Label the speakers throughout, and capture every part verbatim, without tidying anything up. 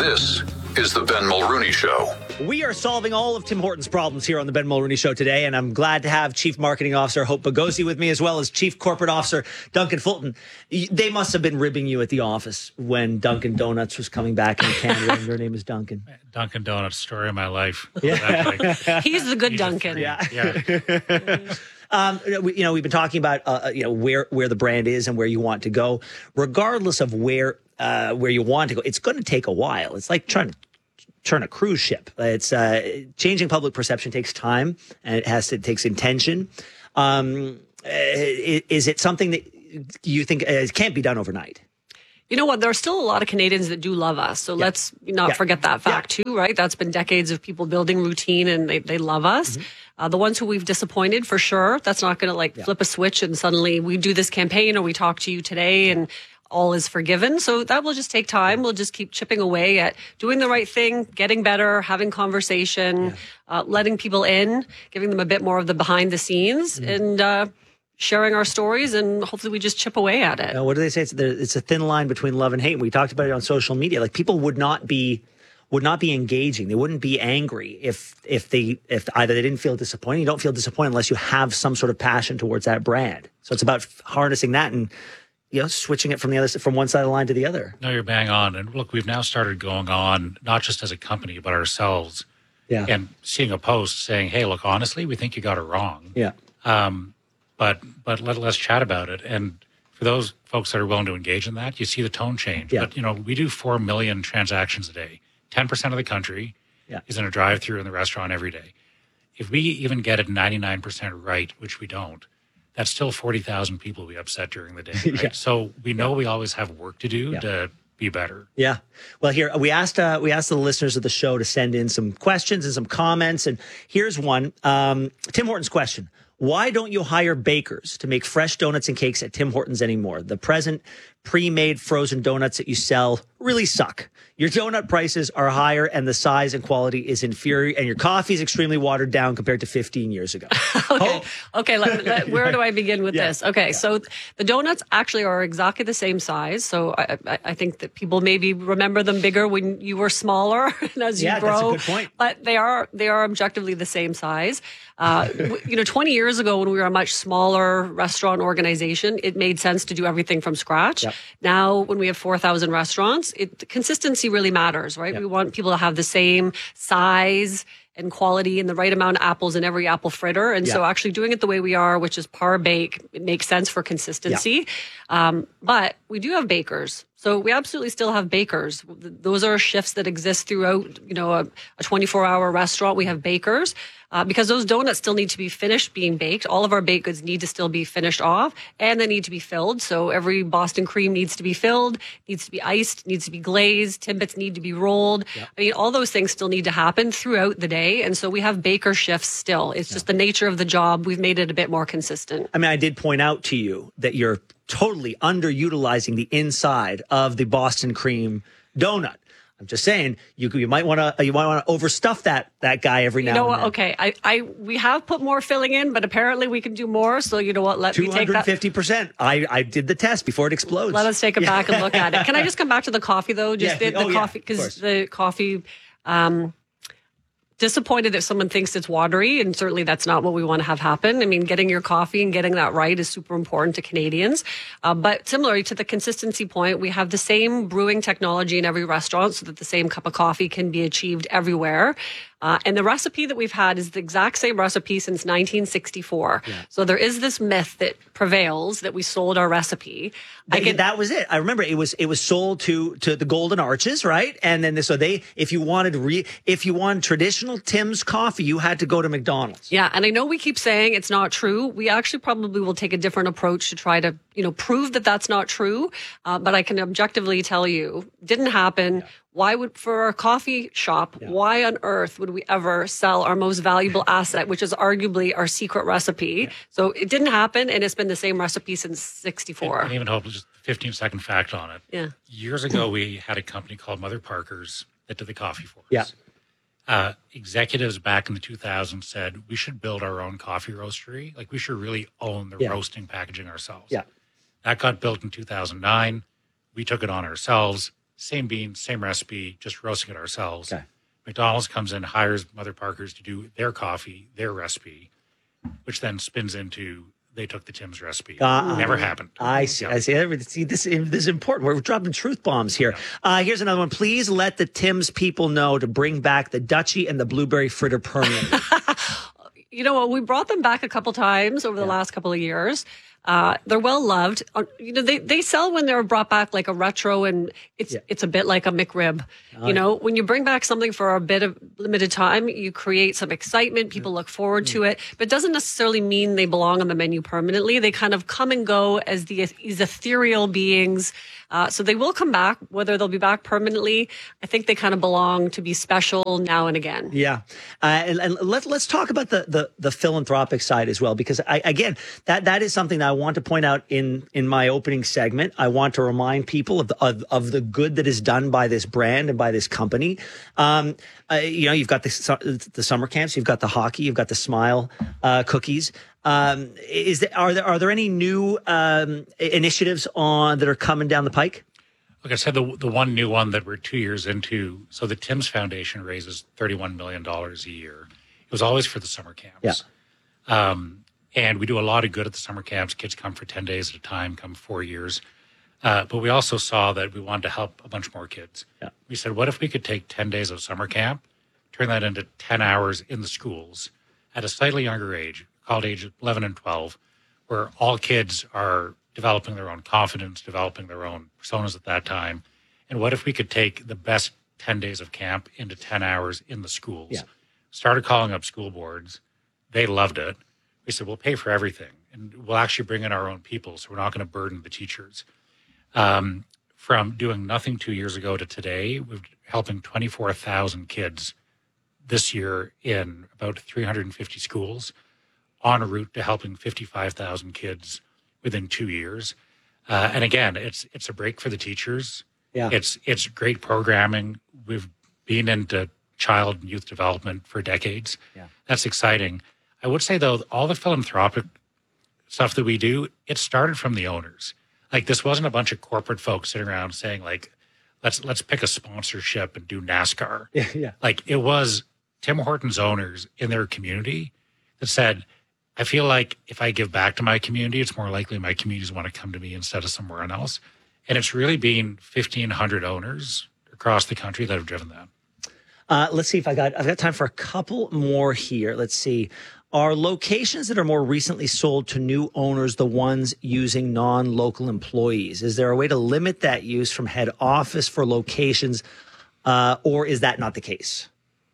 Speaker 1: This is the Ben Mulrooney Show.
Speaker 2: We are solving all of Tim Hortons' problems here on the Ben Mulrooney Show today, and I'm glad to have Chief Marketing Officer Hope Bagosi with me, as well as Chief Corporate Officer Duncan Fulton. They must have been ribbing you at the office when Dunkin' Donuts was coming back in Canada, and your name is Duncan.
Speaker 3: Dunkin' Donuts, story of my life.
Speaker 2: Yeah.
Speaker 4: He's the good Duncan.
Speaker 2: Yeah.
Speaker 3: Yeah.
Speaker 2: Um, we, you know, we've been talking about, uh, you know, where, where the brand is and where you want to go. Regardless of where, uh, where you want to go, it's going to take a while. It's like trying to turn a cruise ship. It's, uh, changing public perception takes time, and it has to, it takes intention. Um, is it something that you think uh, it can't be done overnight?
Speaker 4: You know what? There are still a lot of Canadians that do love us. So yeah. let's not yeah. forget that fact yeah. too, right? That's been decades of people building routine, and they, they love us. Mm-hmm. Uh, the ones who we've disappointed, for sure, that's not going to like yeah. flip a switch and suddenly we do this campaign or we talk to you today and all is forgiven. So that will just take time. We'll just keep chipping away at doing the right thing, getting better, having conversation, yeah. uh, letting people in, giving them a bit more of the behind the scenes, mm-hmm. and uh, sharing our stories, and hopefully we just chip away at it.
Speaker 2: Uh, what do they say? It's, there, it's a thin line between love and hate. We talked about it on social media. Like, people would not be would not be engaging. They wouldn't be angry if if they if either they didn't feel disappointed. You don't feel disappointed unless you have some sort of passion towards that brand. So it's about harnessing that and, you know, switching it from the other from one side of the line to the other.
Speaker 3: No, you're bang on. And look, we've now started going on, not just as a company, but ourselves.
Speaker 2: Yeah.
Speaker 3: And seeing a post saying, "Hey, look, honestly, we think you got it wrong."
Speaker 2: Yeah.
Speaker 3: Um, but but let, let's chat about it. And for those folks that are willing to engage in that, you see the tone change.
Speaker 2: Yeah.
Speaker 3: But, you know, we do four million transactions a day. ten percent of the country
Speaker 2: yeah. is
Speaker 3: in a drive-through in the restaurant every day. If we even get it ninety-nine percent right, which we don't, that's still forty thousand people we upset during the day. Right? yeah. So we know yeah. we always have work to do yeah. to be better.
Speaker 2: Yeah. Well, here we asked uh, we asked the listeners of the show to send in some questions and some comments. And here's one. Um, Tim Hortons question. Why don't you hire bakers to make fresh donuts and cakes at Tim Hortons anymore? The present pre-made frozen donuts that you sell really suck. Your donut prices are higher and the size and quality is inferior, and your coffee is extremely watered down compared to fifteen years ago.
Speaker 4: okay. Oh. Okay. Let, let, where do I begin with yeah. this? Okay. Yeah. So the donuts actually are exactly the same size. So I, I, I think that people maybe remember them bigger when you were smaller and as you
Speaker 2: yeah,
Speaker 4: grow.
Speaker 2: That's a good point.
Speaker 4: But they are, they are objectively the same size. Uh, you know, twenty years ago when we were a much smaller restaurant organization, it made sense to do everything from scratch.
Speaker 2: Yep.
Speaker 4: Now, when we have four thousand restaurants, it, consistency really matters, right? Yep. We want people to have the same size and quality and the right amount of apples in every apple fritter. And yep. so actually doing it the way we are, which is par bake, it makes sense for consistency. Yep. Um, but we do have bakers. So we absolutely still have bakers. Those are shifts that exist throughout, you know, a, a twenty-four hour restaurant. We have bakers uh, because those donuts still need to be finished being baked. All of our baked goods need to still be finished off, and they need to be filled. So every Boston cream needs to be filled, needs to be iced, needs to be glazed. Timbits need to be rolled. Yep. I mean, all those things still need to happen throughout the day. And so we have baker shifts still. It's just yeah. the nature of the job. We've made it a bit more consistent.
Speaker 2: I mean, I did point out to you that you're totally underutilizing the inside of the Boston cream donut. I'm just saying, you you might want to you might want to overstuff that that guy every now
Speaker 4: you know
Speaker 2: and
Speaker 4: what?
Speaker 2: then.
Speaker 4: Okay, I, I we have put more filling in, but apparently we can do more. So you know what? Let me take that.
Speaker 2: two hundred fifty percent. I I did the test before it explodes.
Speaker 4: Let us take it back and look at it. Can I just come back to the coffee though? Just
Speaker 2: yeah.
Speaker 4: the, the
Speaker 2: oh,
Speaker 4: coffee, because yeah, the coffee. Um, disappointed if someone thinks it's watery, and certainly that's not what we want to have happen. I mean, getting your coffee and getting that right is super important to Canadians. Uh, but similarly to the consistency point, we have the same brewing technology in every restaurant so that the same cup of coffee can be achieved everywhere. Uh, and the recipe that we've had is the exact same recipe since nineteen sixty-four. Yeah. So there is this myth that prevails that we sold our recipe.
Speaker 2: I can, that was it. I remember it was it was sold to to the Golden Arches, right? And then so they, if you wanted re, if you wanted traditional Tim's coffee, you had to go to McDonald's.
Speaker 4: Yeah, and I know we keep saying it's not true. We actually probably will take a different approach to try to you know prove that that's not true. Uh, but I can objectively tell you, didn't happen. Yeah. Why would, for a coffee shop, yeah. why on earth would we ever sell our most valuable asset, which is arguably our secret recipe? Yeah. So it didn't happen, and it's been the same recipe since sixty-four.
Speaker 3: And even hope, just a fifteen second fact on it.
Speaker 4: Yeah.
Speaker 3: Years ago, we had a company called Mother Parkers that did the coffee for us.
Speaker 2: Yeah.
Speaker 3: Uh, executives back in the two thousands said, we should build our own coffee roastery. Like, we should really own the
Speaker 2: yeah.
Speaker 3: roasting packaging ourselves.
Speaker 2: Yeah.
Speaker 3: That got built in two thousand nine. We took it on ourselves. same beans, same recipe, just roasting it ourselves.
Speaker 2: Okay.
Speaker 3: McDonald's comes in, hires Mother Parkers to do their coffee, their recipe, which then spins into they took the Tim's recipe.
Speaker 2: Uh,
Speaker 3: Never happened.
Speaker 2: I see.
Speaker 3: Yeah.
Speaker 2: I see. Every- see this, this is important. We're dropping truth bombs here. Uh, here's another one. Please let the Tim's people know to bring back the Dutchie and the blueberry fritter permanently.
Speaker 4: You know what? We brought them back a couple times over the
Speaker 2: Yeah.
Speaker 4: last couple of years. Uh, they're well loved. Uh, you know, they, they sell when they're brought back like a retro, and it's
Speaker 2: Yeah.
Speaker 4: it's a bit like a McRib. You know, when you bring back something for a bit of limited time, you create some excitement. People look forward to it, but it doesn't necessarily mean they belong on the menu permanently. They kind of come and go as the these ethereal beings. Uh, so they will come back, whether they'll be back permanently. I think they kind of belong to be special now and again.
Speaker 2: Yeah, uh, and, and let's let's talk about the, the the philanthropic side as well, because I, again, that that is something that I want to point out in in my opening segment. I want to remind people of the of, of the good that is done by this brand and by this company. Um, uh, you know, you've got the su- the summer camps, you've got the hockey, you've got the Smile uh, cookies. Um, is there, are there are there any new um, initiatives on that are coming down the pike?
Speaker 3: Like I said, the the one new one that we're two years into. So the Tim's Foundation raises thirty-one million dollars a year. It was always for the summer camps.
Speaker 2: Yeah.
Speaker 3: Um, and we do a lot of good at the summer camps. Kids come for ten days at a time, come four years. Uh, but we also saw that we wanted to help a bunch more kids.
Speaker 2: Yeah.
Speaker 3: We said, what if we could take ten days of summer camp, turn that into ten hours in the schools at a slightly younger age, called age eleven and twelve, where all kids are developing their own confidence, developing their own personas at that time. And what if we could take the best ten days of camp into ten hours in the schools?
Speaker 2: Yeah.
Speaker 3: Started calling up school boards. They loved it. We said, we'll pay for everything. And we'll actually bring in our own people, so we're not going to burden the teachers. Um, from doing nothing two years ago to today, we're helping twenty-four thousand kids this year in about three hundred fifty schools, en route to helping fifty-five thousand kids within two years. Uh, and again, it's it's a break for the teachers.
Speaker 2: Yeah.
Speaker 3: It's it's great programming. We've been into child and youth development for decades.
Speaker 2: Yeah.
Speaker 3: That's exciting. I would say, though, all the philanthropic stuff that we do, it started from the owners. Like, this wasn't a bunch of corporate folks sitting around saying, like, let's let's pick a sponsorship and do NASCAR.
Speaker 2: Yeah, yeah.
Speaker 3: Like, it was Tim Hortons owners in their community that said, I feel like if I give back to my community, it's more likely my communities want to come to me instead of somewhere else. And it's really been fifteen hundred owners across the country that have driven that.
Speaker 2: Uh, let's see if I got I've got time for a couple more here. Let's see. Are locations that are more recently sold to new owners the ones using non-local employees? Is there a way to limit that use from head office for locations, uh, or is that not the case?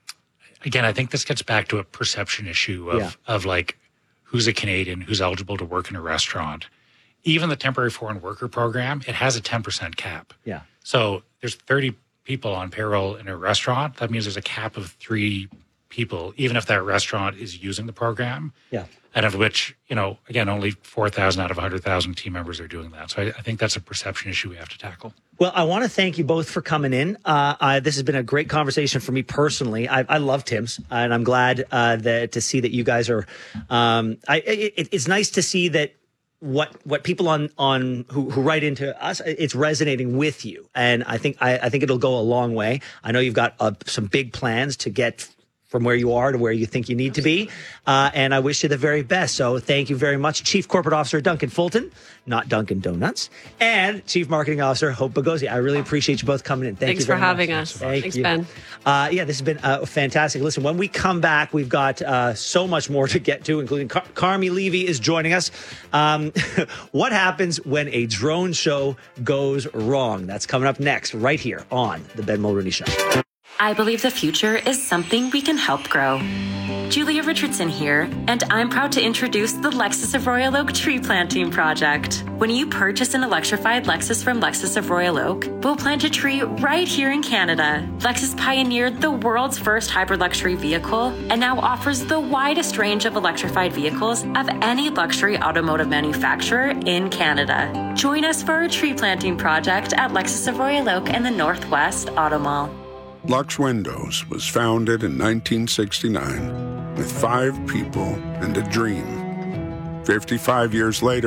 Speaker 3: Again, I think this gets back to a perception issue of,
Speaker 2: Yeah.
Speaker 3: of like, who's a Canadian, who's eligible to work in a restaurant. Even the temporary foreign worker program, it has a ten percent cap.
Speaker 2: Yeah.
Speaker 3: So there's thirty people on payroll in a restaurant. That means there's a cap of three people, even if that restaurant is using the program.
Speaker 2: Yeah.
Speaker 3: And of which, you know, again, only four thousand out of one hundred thousand team members are doing that. So I, I think that's a perception issue we have to tackle.
Speaker 2: Well, I want to thank you both for coming in. Uh, I, this has been a great conversation for me personally. I, I love Tim's, and I'm glad uh, that to see that you guys are. Um, I, it, it's nice to see that what what people on on who, who write into us, it's resonating with you, and I think I, I think it'll go a long way. I know you've got uh, some big plans to get from where you are to where you think you need to be. Uh, and I wish you the very best. So thank you very much, Chief Corporate Officer Duncan Fulton, not Dunkin' Donuts, and Chief Marketing Officer Hope Bagosi. I really appreciate you both coming in. Thank
Speaker 4: Thanks
Speaker 2: you very
Speaker 4: for having
Speaker 2: much.
Speaker 4: us.
Speaker 2: Thank
Speaker 4: Thanks,
Speaker 2: you.
Speaker 4: Ben.
Speaker 2: Uh, yeah, this has been uh, fantastic. Listen, when we come back, we've got uh, so much more to get to, including Car- Carmi Levy is joining us. Um, what happens when a drone show goes wrong? That's coming up next, right here on The Ben Mulrooney Show.
Speaker 5: I believe the future is something we can help grow. Julia Richardson here, and I'm proud to introduce the Lexus of Royal Oak Tree Planting Project. When you purchase an electrified Lexus from Lexus of Royal Oak, we'll plant a tree right here in Canada. Lexus pioneered the world's first hybrid luxury vehicle and now offers the widest range of electrified vehicles of any luxury automotive manufacturer in Canada. Join us for our tree planting project at Lexus of Royal Oak and the Northwest Auto Mall.
Speaker 6: Lux Windows was founded in nineteen sixty-nine with five people and a dream. fifty-five years later,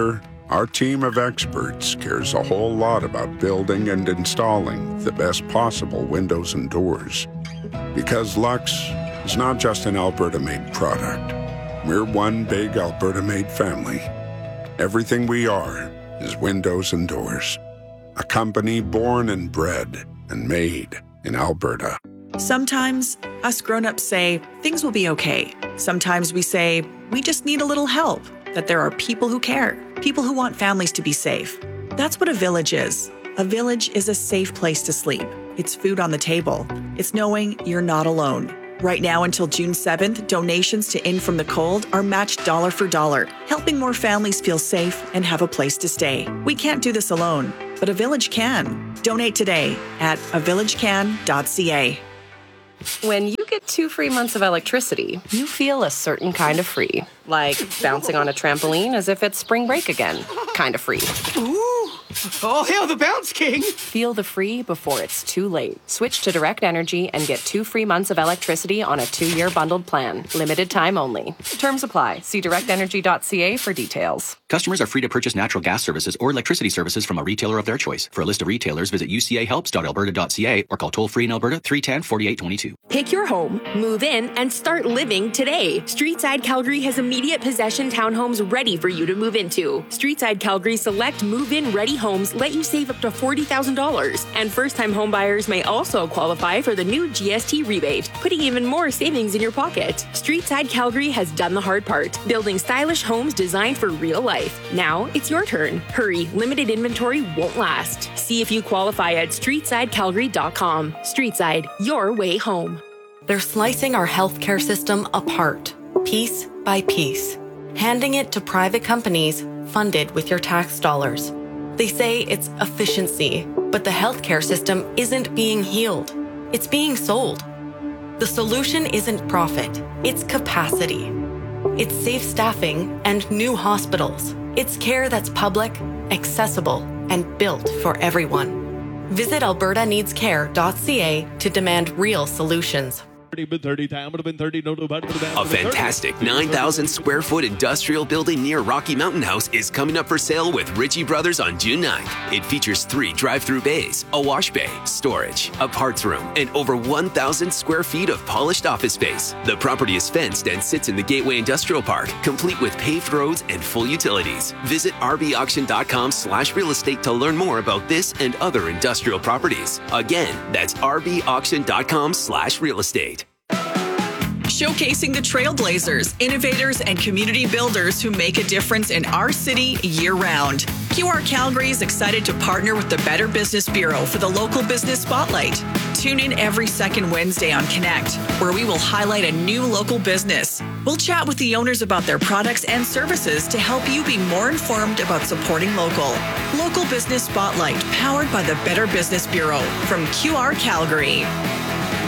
Speaker 6: Our team of experts cares a whole lot about building and installing the best possible windows and doors. Because Lux is not just an Alberta-made product. We're one big Alberta-made family. Everything we are is windows and doors. A company born and bred and made in Alberta.
Speaker 7: Sometimes us grown-ups say things will be okay. Sometimes we say we just need a little help, that there are people who care, people who want families to be safe. That's what a village is. A village is a safe place to sleep. It's food on the table. It's knowing you're not alone. Right now until June seventh, donations to In From the Cold are matched dollar for dollar, helping more families feel safe and have a place to stay. We can't do this alone, but a village can. Donate today at a village can dot c a.
Speaker 8: When you get two free months of electricity, you feel a certain kind of free. Like bouncing on a trampoline as if it's spring break again. Kind of free.
Speaker 9: Ooh! Oh, hail the Bounce King!
Speaker 8: Feel the free before it's too late. Switch to Direct Energy and get two free months of electricity on a two-year bundled plan. Limited time only. Terms apply. See direct energy dot c a for details.
Speaker 10: Customers are free to purchase natural gas services or electricity services from a retailer of their choice. For a list of retailers, visit u c a helps dot alberta dot c a or call toll-free in Alberta three one zero, four eight two two.
Speaker 11: Pick your home, move in, and start living today. Streetside Calgary has immediate possession townhomes ready for you to move into. Streetside Calgary select move-in ready homes let you save up to forty thousand dollars. And first-time homebuyers may also qualify for the new G S T rebate, putting even more savings in your pocket. Streetside Calgary has done the hard part, building stylish homes designed for real life. Now it's your turn. Hurry, limited inventory won't last. See if you qualify at streetside calgary dot com. Streetside, your way home.
Speaker 12: They're slicing our healthcare system apart, piece by piece, handing it to private companies funded with your tax dollars. They say it's efficiency, but the healthcare system isn't being healed. It's being sold. The solution isn't profit, it's capacity. It's safe staffing and new hospitals. It's care that's public, accessible, and built for everyone. Visit alberta needs care dot c a to demand real solutions.
Speaker 13: A fantastic nine thousand square foot industrial building near Rocky Mountain House is coming up for sale with Ritchie Brothers on June ninth. It features three drive-through bays, a wash bay, storage, a parts room, and over one thousand square feet of polished office space. The property is fenced and sits in the Gateway Industrial Park, complete with paved roads and full utilities. Visit r b auction dot com slash real estate to learn more about this and other industrial properties. Again, that's r b auction dot com slash real estate.
Speaker 7: Showcasing the trailblazers, innovators, and community builders who make a difference in our city year-round. Q R Calgary is excited to partner with the Better Business Bureau for the Local Business Spotlight. Tune in every second Wednesday on Connect, where we will highlight a new local business. We'll chat with the owners about their products and services to help you be more informed about supporting local. Local Business Spotlight, powered by the Better Business Bureau from Q R Calgary.